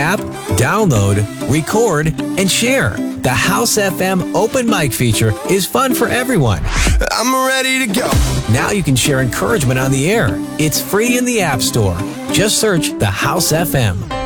app, download, record, and share. The House FM open mic feature is fun for everyone. I'm ready to go. Now you can share encouragement on the air. It's free in the App Store. Just search the House FM.